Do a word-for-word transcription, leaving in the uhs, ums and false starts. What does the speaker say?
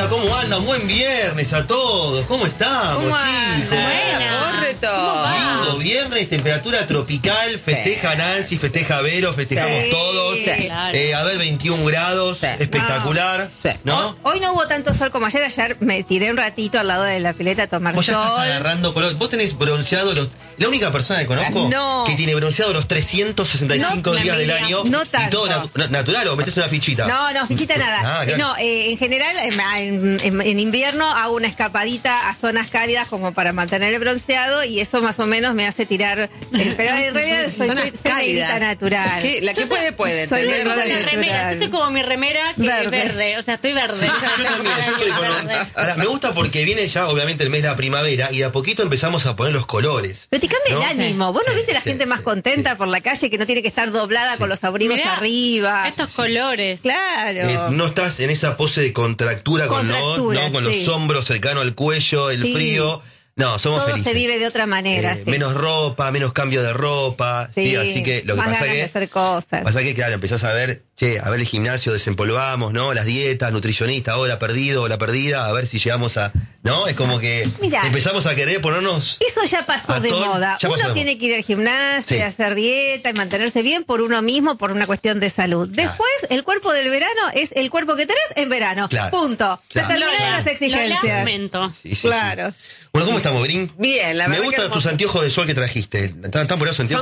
Hola, ¿cómo andan? Buen viernes a todos. ¿Cómo estamos, ¿Cómo chicos? Buena. Correcto. Lindo viernes, temperatura tropical. Festeja Sí. Nancy, festeja Vero, festejamos Sí. todos. Sí. Claro. Eh, a ver, veintiún grados, Sí. espectacular. Sí. ¿No? Hoy no hubo tanto sol como ayer. Ayer me tiré un ratito al lado de la pileta a tomar Vos ya estás sol. agarrando color. Vos tenés bronceado los. La única persona que conozco No. que tiene bronceado los trescientos sesenta y cinco No, días del envidia. año. No y tanto. todo natu- na- natural, o metés una fichita. No, no, fichita nada. Ah, claro. No, eh, en general, en, en- en invierno hago una escapadita a zonas cálidas como para mantener el bronceado y eso más o menos me hace tirar. eh, pero en realidad soy, Zonas soy, soy negrita cálidas. natural. ¿Qué? La que Yo puede, soy- puede. soy ¿entendés? negrita La natural. remera, estoy como mi remera que Verde. es verde, o sea, estoy verde. Yo también, yo estoy con. Verde. Ahora, me gusta porque viene ya, obviamente, el mes de la primavera y de a poquito empezamos a poner los colores. Pero te cambia ¿No? el ánimo. ¿Vos no Sí, viste la sí, gente más sí, contenta sí. por la calle que no tiene que estar doblada con los abrigos Mirá, arriba? Estos colores. Claro. Eh, no estás en esa pose de contractura, con, ¿no? Contractura, ¿no? con sí. los hombros cercanos al cuello, el Sí. frío. No, somos Todo felices. se vive de otra manera. Eh, sí. Menos ropa, menos cambio de ropa. Sí, Sí, así que lo que más pasa ganas que. de hacer cosas. Pasa que, claro, empezás a ver, che, a ver el gimnasio, desempolvamos, ¿no? Las dietas, nutricionista, hora perdido, hora perdida, a ver si llegamos a. ¿No? Es como que Mirá. empezamos a querer ponernos. Eso ya pasó A de todo- moda. ya pasó Uno de tiene moda. que ir al gimnasio, Sí. hacer dieta y mantenerse bien por uno mismo, por una cuestión de salud. Después, el cuerpo del verano es el cuerpo que tenés en verano. Claro. Punto. Claro. Se terminaron las Lo exigencias. lamento. Sí, sí, sí. Claro. Bueno, ¿cómo estamos, Brin? Bien, la Me verdad que gustan tus hermoso. anteojos de sol que trajiste. ¿Están, están por esos anteojos?